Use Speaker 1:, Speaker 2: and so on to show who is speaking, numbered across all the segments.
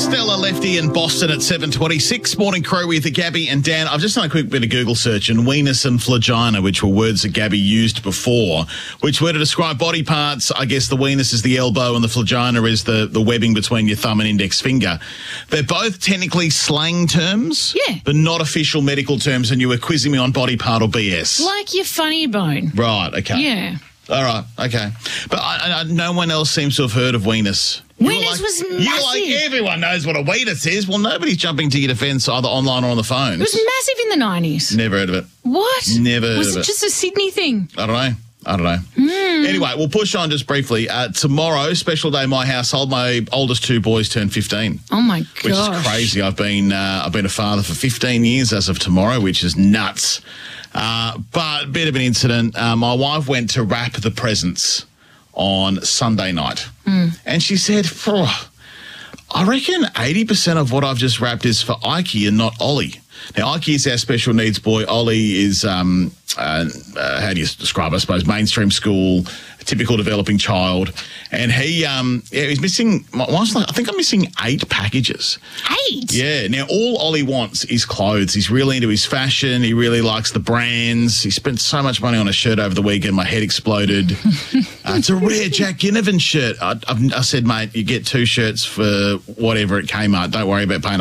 Speaker 1: Stella, Lefty and Boston at 7:26. Morning crew with Gabby and Dan. I've just done a quick bit of Google search, and weenus and flagina, which were words that Gabby used before, which were to describe body parts. I guess the weenus is the elbow and the flagina is the webbing between your thumb and index finger. They're both technically slang terms, but not official medical terms, and you were quizzing me on body part or BS.
Speaker 2: Like your funny bone.
Speaker 1: Right, okay.
Speaker 2: Yeah.
Speaker 1: All right, okay. But no one else seems to have heard of weenus.
Speaker 2: Weenus was massive.
Speaker 1: You're like, everyone knows what a weenus is. Well, nobody's jumping to your defence either online or on the phone.
Speaker 2: It was massive in the 90s.
Speaker 1: Never heard of it.
Speaker 2: What?
Speaker 1: Never heard of it.
Speaker 2: Was it just a Sydney thing?
Speaker 1: I don't know. Anyway, we'll push on just briefly. Tomorrow, special day in my household. My oldest two boys turn 15.
Speaker 2: Oh, my gosh.
Speaker 1: Which is crazy. I've been a father for 15 years as of tomorrow, which is nuts. But a bit of an incident. My wife went to wrap the presents on Sunday night. And she said, I reckon 80% of what I've just wrapped is for Ike and not Ollie. Now, Ike is our special needs boy. Ollie is, how do you describe it? I suppose, mainstream school, a typical developing child. And he's missing, my wife's like, I think I'm missing 8 packages.
Speaker 2: 8?
Speaker 1: Yeah. Now, all Ollie wants is clothes. He's really into his fashion. He really likes the brands. He spent so much money on a shirt over the weekend. My head exploded. It's a rare Jack Ginnivan shirt. I said, mate, you get 2 shirts for whatever at Kmart. Don't worry about paying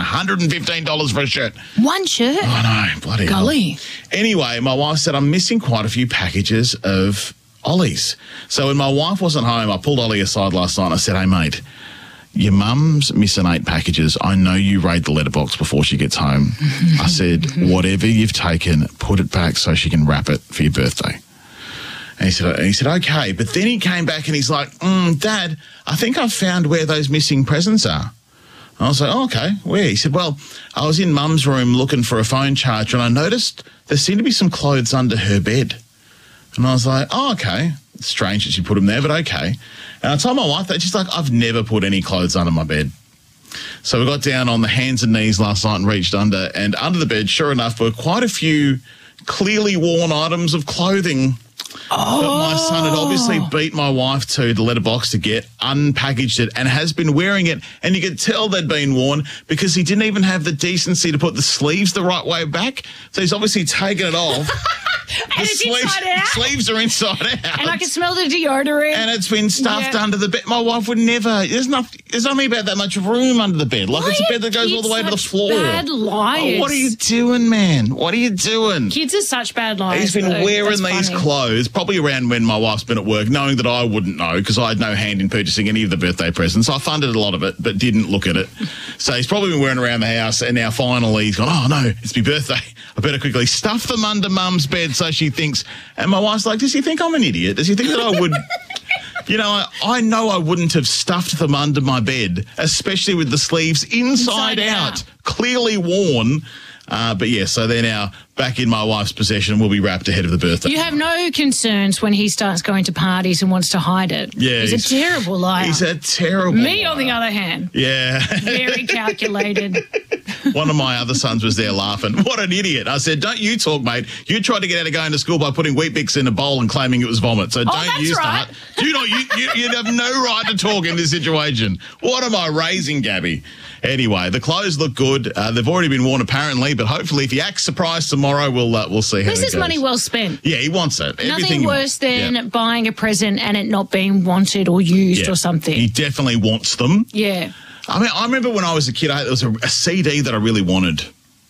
Speaker 1: $115 for a shirt.
Speaker 2: One shirt?
Speaker 1: I know, bloody hell.
Speaker 2: Golly.
Speaker 1: Anyway, my wife said, I'm missing quite a few packages of Ollie's. So when my wife wasn't home, I pulled Ollie aside last night and I said, hey, mate, your mum's missing 8 packages. I know you raid the letterbox before she gets home. I said, whatever you've taken, put it back so she can wrap it for your birthday. And he said, okay. But then he came back and he's like, Dad, I think I've found where those missing presents are. And I was like, oh, okay, where? He said, well, I was in Mum's room looking for a phone charger and I noticed there seemed to be some clothes under her bed. And I was like, oh, okay. It's strange that she put them there, but okay. And I told my wife that. She's like, I've never put any clothes under my bed. So we got down on the hands and knees last night and reached under. And under the bed, sure enough, were quite a few clearly worn items of clothing that my son had obviously beat my wife to the letterbox to get, unpackaged it, and has been wearing it. And you could tell they'd been worn because he didn't even have the decency to put the sleeves the right way back. So he's obviously taken it off.
Speaker 2: And it's inside out.
Speaker 1: Sleeves are inside out.
Speaker 2: And I can smell the deodorant.
Speaker 1: And it's been stuffed under the bed. My wife would never. There's only about that much room under the bed. Like, it's a bed that goes all the way to the floor.
Speaker 2: Bad liars.
Speaker 1: Oh, what are you doing, man? What are you doing?
Speaker 2: Kids are such bad liars.
Speaker 1: He's been wearing these clothes probably around when my wife's been at work, knowing that I wouldn't know because I had no hand in purchasing any of the birthday presents. I funded a lot of it, but didn't look at it. So he's probably been wearing around the house, and now finally he's gone, oh, no, it's my birthday. I better quickly stuff them under Mum's bed so she thinks. And my wife's like, does he think I'm an idiot? Does he think that I would... You know, I know I wouldn't have stuffed them under my bed, especially with the sleeves inside out, clearly worn. But yeah, so they're now back in my wife's possession and will be wrapped ahead of the birthday.
Speaker 2: You have no concerns when he starts going to parties and wants to hide it.
Speaker 1: Yeah.
Speaker 2: He's a terrible liar.
Speaker 1: He's a terrible
Speaker 2: Me,
Speaker 1: liar.
Speaker 2: on the other hand.
Speaker 1: Yeah.
Speaker 2: Very calculated.
Speaker 1: One of my other sons was there laughing. What an idiot. I said, don't you talk, mate. You tried to get out of going to school by putting Weet-Bix in a bowl and claiming it was vomit. So don't you start.
Speaker 2: Right.
Speaker 1: You have no right to talk in this situation. What am I raising, Gabby? Anyway, the clothes look good. They've already been worn, apparently, but hopefully if he acts surprised tomorrow, we'll see how it goes.
Speaker 2: This is money well spent.
Speaker 1: Yeah, he wants it.
Speaker 2: Nothing worse than buying a present and it not being wanted or used or something.
Speaker 1: He definitely wants them.
Speaker 2: Yeah.
Speaker 1: I mean, I remember when I was a kid, there was a CD that I really wanted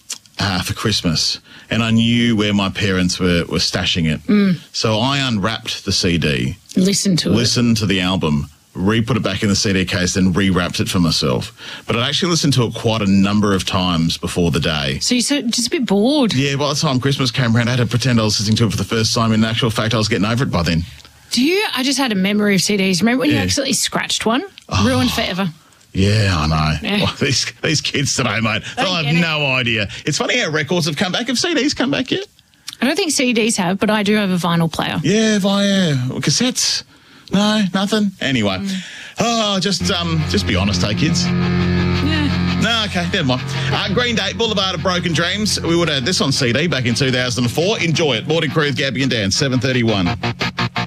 Speaker 1: for Christmas, and I knew where my parents were stashing it. So I unwrapped the CD.
Speaker 2: Listened to
Speaker 1: the album. Re-put it back in the CD case, then re-wrapped it for myself. But I'd actually listened to it quite a number of times before the day.
Speaker 2: So you're just a bit bored?
Speaker 1: Yeah, by the time Christmas came around, I had to pretend I was listening to it for the first time. In actual fact, I was getting over it by then.
Speaker 2: I just had a memory of CDs. Remember when you accidentally scratched one? Ruined forever.
Speaker 1: Yeah, I know.
Speaker 2: Yeah.
Speaker 1: Well, these kids today, mate, they'll have no idea. It's funny how records have come back. Have CDs come back yet?
Speaker 2: I don't think CDs have, but I do have a vinyl player.
Speaker 1: Yeah, via cassettes. No, nothing. Anyway, just be honest, hey kids.
Speaker 2: Yeah.
Speaker 1: No, okay, never mind. Green Day, Boulevard of Broken Dreams. We would have had this on CD back in 2004. Enjoy it. Morning Crew with Gabby and Dan, 7:31.